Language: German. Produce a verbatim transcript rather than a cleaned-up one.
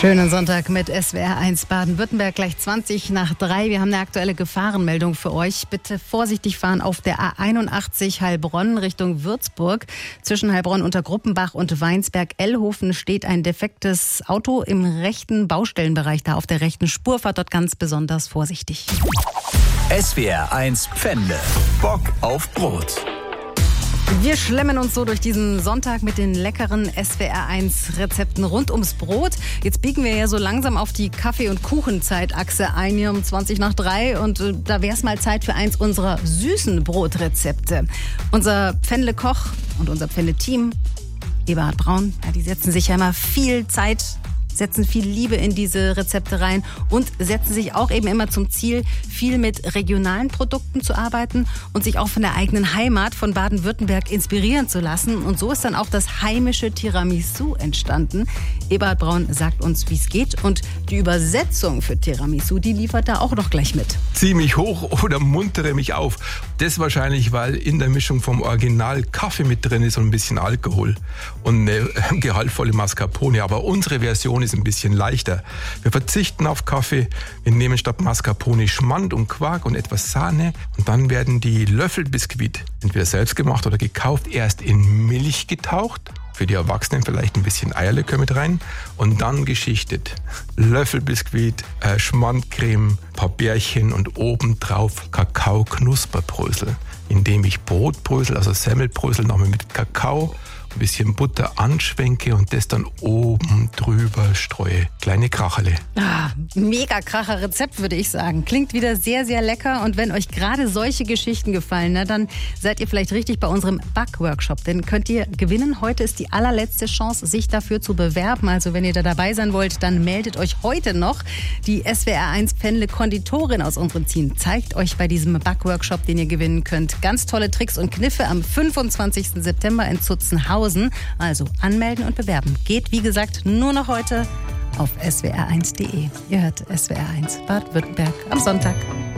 Schönen Sonntag mit S W R eins Baden-Württemberg, gleich zwanzig nach drei. Wir haben eine aktuelle Gefahrenmeldung für euch. Bitte vorsichtig fahren auf der A einundachtzig Heilbronn Richtung Würzburg. Zwischen Heilbronn unter Gruppenbach und Weinsberg-Ellhofen steht ein defektes Auto im rechten Baustellenbereich, da auf der rechten Spur. Fahrt dort ganz besonders vorsichtig. S W R eins Pfände. Bock auf Brot. Wir schlemmen uns so durch diesen Sonntag mit den leckeren S W R eins Rezepten rund ums Brot. Jetzt biegen wir ja so langsam auf die Kaffee- und Kuchenzeitachse ein, hier um zwanzig nach drei. Und äh, da wäre es mal Zeit für eins unserer süßen Brotrezepte. Unser Pfändle-Koch und unser Pfändle-Team, Eberhard Braun, ja, die setzen sich ja immer viel Zeit, setzen viel Liebe in diese Rezepte rein und setzen sich auch eben immer zum Ziel, viel mit regionalen Produkten zu arbeiten und sich auch von der eigenen Heimat von Baden-Württemberg inspirieren zu lassen. Und so ist dann auch das heimische Tiramisu entstanden. Eberhard Braun sagt uns, wie es geht, und die Übersetzung für Tiramisu, die liefert er auch noch gleich mit. Zieh mich hoch oder muntere mich auf. Das wahrscheinlich, weil in der Mischung vom Original Kaffee mit drin ist und ein bisschen Alkohol und eine gehaltvolle Mascarpone. Aber unsere Version ist ein bisschen leichter. Wir verzichten auf Kaffee, wir nehmen statt Mascarpone Schmand und Quark und etwas Sahne, und dann werden die Löffelbiskuit, entweder selbst gemacht oder gekauft, erst in Milch getaucht. Für die Erwachsenen vielleicht ein bisschen Eierlikör mit rein und dann geschichtet. Löffelbiskuit, äh, Schmandcreme, paar Bärchen und obendrauf Kakao-Knusperbrösel, indem ich Brotbrösel, also Semmelbrösel, nochmal mit Kakao, ein bisschen Butter anschwenke und das dann oben drüber streue. Kleine Kracherle. Ah, mega kracher Rezept, würde ich sagen. Klingt wieder sehr, sehr lecker. Und wenn euch gerade solche Geschichten gefallen, na, dann seid ihr vielleicht richtig bei unserem Backworkshop. Den könnt ihr gewinnen. Heute ist die allerletzte Chance, sich dafür zu bewerben. Also wenn ihr da dabei sein wollt, dann meldet euch heute noch. Die S W R eins Pfändle Konditorin aus unserem Team zeigt euch bei diesem Backworkshop, den ihr gewinnen könnt, ganz tolle Tricks und Kniffe am fünfundzwanzigsten September in Zutzenhausen. Also anmelden und bewerben. Geht, wie gesagt, nur noch heute auf S W R eins punkt de. Ihr hört S W R eins Baden-Württemberg am Sonntag.